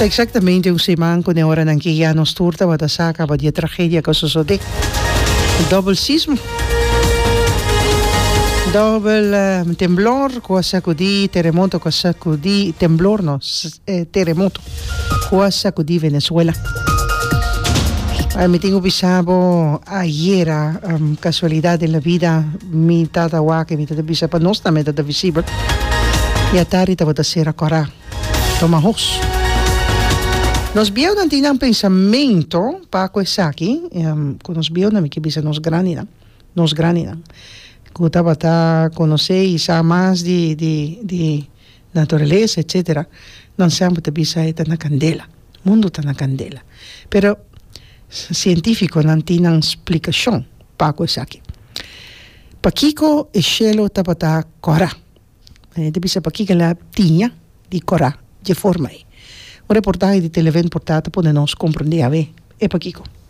Exactamente un semana con ora anche ya nos turta va da saca va di tragedia che succede. Double sismo. Double temblor, cosa così, terremoto, cosa così, temblor no, terremoto, cosa così Venezuela. Mi tengo pensado ayer, casualidad de la vida, mi tata wake, mi tata pensaba, no está me tata visible. Y a tarde estaba a ser a correr, tomahos. Nos vio não tinha pensamento para coisa aqui, quando nos vio não me quis nos granina. Que estava a conhecer e saber mais de natureza, etc. Não sempre te bisa está na candela, o mundo está na candela. Pero científico não tinha explicação para coisa aqui. Pakiko e cielo estava a correr. Te bisa pakiko la tinha de correr, de forma aí. Un reportaje di Televen portato per nos comprendere e Pakiko.